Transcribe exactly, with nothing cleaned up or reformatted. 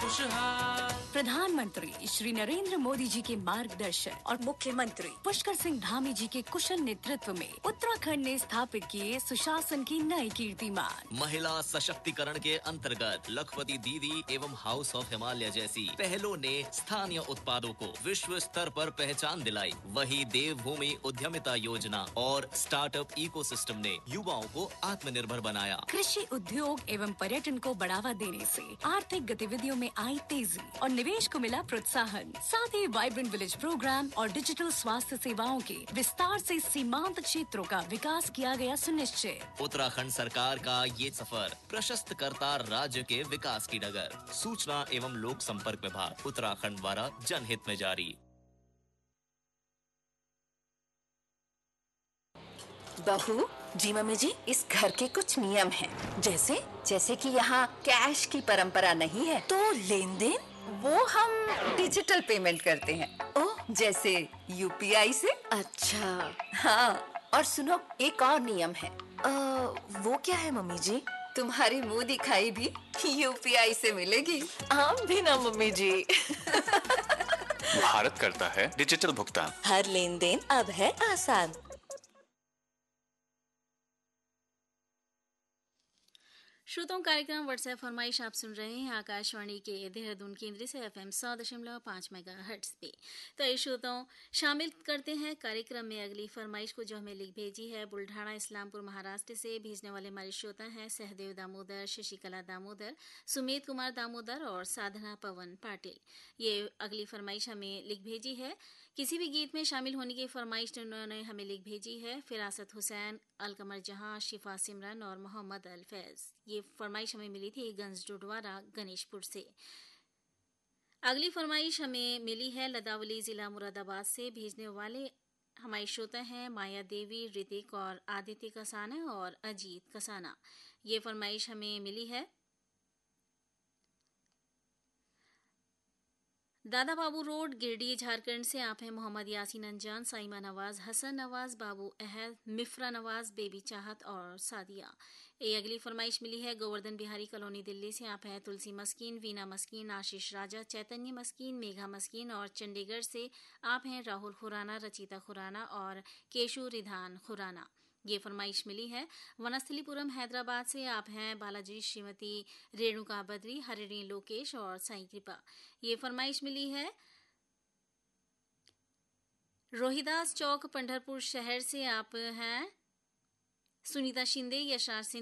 खुशहाल। प्रधानमंत्री श्री नरेंद्र मोदी जी के मार्गदर्शन और मुख्यमंत्री पुष्कर सिंह धामी जी के कुशल नेतृत्व में उत्तराखंड ने स्थापित किए सुशासन की नई कीर्तिमान। महिला सशक्तिकरण के अंतर्गत लखपति दीदी एवं हाउस ऑफ हिमालय जैसी पहलों ने स्थानीय उत्पादों को विश्व स्तर पर पहचान दिलाई। वही देवभूमि उद्यमिता योजना और स्टार्टअप इकोसिस्टम ने युवाओं को आत्मनिर्भर बनाया। कृषि उद्योग एवं पर्यटन को बढ़ावा देने से आर्थिक गतिविधियों में आई तेजी और निवेश को मिला प्रोत्साहन। साथ ही वाइब्रेंट विलेज प्रोग्राम और डिजिटल स्वास्थ्य सेवाओं के विस्तार से सीमांत क्षेत्रों का विकास किया गया सुनिश्चित। उत्तराखंड सरकार का ये सफर प्रशस्त करता राज्य के विकास की डगर। सूचना एवं लोक संपर्क विभाग उत्तराखंड द्वारा जनहित में जारी। बहू जी, मम्मी जी, इस घर के कुछ नियम हैं। जैसे जैसे कि यहाँ कैश की परंपरा नहीं है, तो लेन देन वो हम डिजिटल पेमेंट करते हैं। ओह, जैसे यूपीआई से। अच्छा हाँ, और सुनो, एक और नियम है। आ, वो क्या है मम्मी जी? तुम्हारी मुंह दिखाई भी यूपीआई से मिलेगी। आम भी ना मम्मी जी। भारत करता है डिजिटल भुगतान। हर लेन देन अब है आसान। श्रोताओं, कार्यक्रम व्हाट्सएप फरमाइश आप सुन रहे हैं आकाशवाणी के देहरादून केंद्र से एफएम सौ दशमलव पाँच मेगा हर्ट्ज पे। तो ये श्रोताओं, शामिल करते हैं कार्यक्रम में अगली फरमाइश को, जो हमें लिख भेजी है बुल्ढाना इस्लामपुर महाराष्ट्र से। भेजने वाले हमारे श्रोता हैं सहदेव दामोदर, शशिकला दामोदर, सुमित कुमार दामोदर और साधना पवन पाटिल। ये अगली फरमाइश हमें लिख भेजी है। किसी भी गीत में शामिल होने की फरमाइश उन्होंने हमें लिख भेजी है फिरासत हुसैन, अलकमर जहां, शिफा सिमरन और मोहम्मद अल फैज। ये फरमाइश हमें मिली थी गंज डोडवारा गणेशपुर से। अगली फरमाइश हमें मिली है लदावली जिला मुरादाबाद से। भेजने वाले हमारे श्रोता हैं माया देवी, ऋतिक और आदित्य कसाना और अजीत कसाना। ये फरमाइश हमें मिली है दादा बाबू रोड, गिरडी, झारखंड से। आप हैं मोहम्मद यासीन अंजान, साइमा नवाज, हसन नवाज, बाबू अहद, मिफ्रा नवाज, बेबी चाहत और सादिया। ये अगली फरमाइश मिली है गोवर्धन बिहारी कॉलोनी दिल्ली से। आप हैं तुलसी मस्कीन, वीना मस्कीन, आशीष राजा, चैतन्य मस्कीन, मेघा मस्कीन और चंडीगढ़ से आप हैं राहुल खुराना, रचिता खुराना और केशु रिधान खुराना। ये फरमाइश मिली है वनस्थलीपुरम हैदराबाद से। आप हैं बालाजी, श्रीमती रेणुका बद्री, हरिणी लोकेश और साई कृपा। ये फरमाइश मिली है रोहिदास चौक, पंढरपुर शहर से। आप हैं सुनीता शिंदे, यशार सिंह